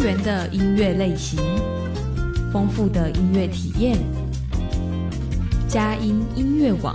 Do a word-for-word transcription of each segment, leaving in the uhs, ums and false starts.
元的音乐类型，丰富的音乐体验。佳音音乐网。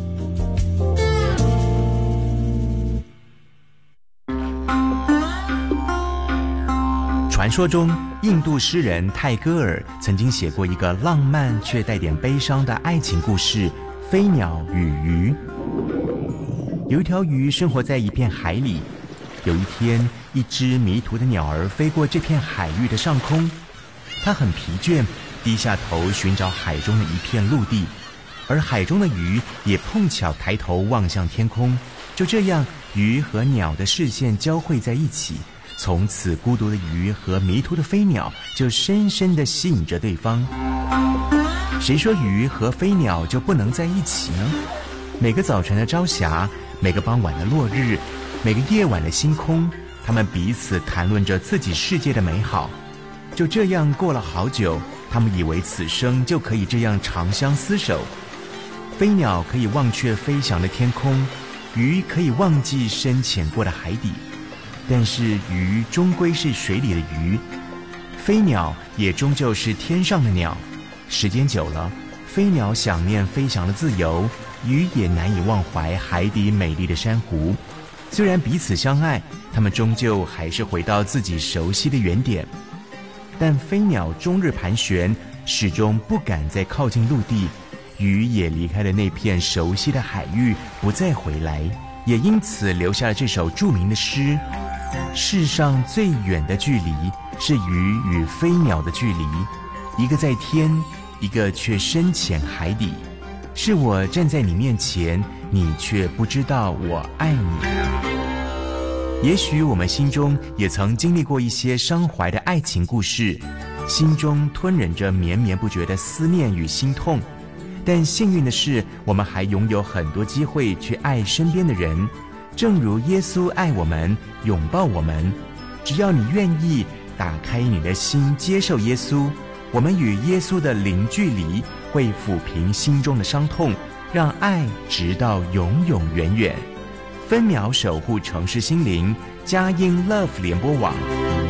传说中，印度诗人泰戈尔曾经写过一个浪漫却带点悲伤的爱情故事《飞鸟与鱼》。有一条鱼生活在一片海里，有一天，一只迷途的鸟儿飞过这片海域的上空，它很疲倦，低下头寻找海中的一片陆地，而海中的鱼也碰巧抬头望向天空。就这样，鱼和鸟的视线交汇在一起，从此孤独的鱼和迷途的飞鸟就深深地吸引着对方。谁说鱼和飞鸟就不能在一起呢？每个早晨的朝霞，每个傍晚的落日，每个夜晚的星空，他们彼此谈论着自己世界的美好。就这样过了好久，他们以为此生就可以这样长相厮守。飞鸟可以忘却飞翔的天空，鱼可以忘记深潜过的海底，但是鱼终归是水里的鱼，飞鸟也终究是天上的鸟。时间久了，飞鸟想念飞翔的自由，鱼也难以忘怀海底美丽的珊瑚。虽然彼此相爱，他们终究还是回到自己熟悉的原点。但飞鸟终日盘旋，始终不敢再靠近陆地，鱼也离开了那片熟悉的海域，不再回来，也因此留下了这首著名的诗：世上最远的距离，是鱼与飞鸟的距离，一个在天，一个却深潜海底。是我站在你面前，你却不知道我爱你。也许我们心中也曾经历过一些伤怀的爱情故事，心中吞忍着绵绵不绝的思念与心痛。但幸运的是，我们还拥有很多机会去爱身边的人，正如耶稣爱我们，拥抱我们。只要你愿意打开你的心，接受耶稣，我们与耶稣的零距离，会抚平心中的伤痛，让爱直到永永远远。分秒守护城市心灵，佳音 Love 联播网。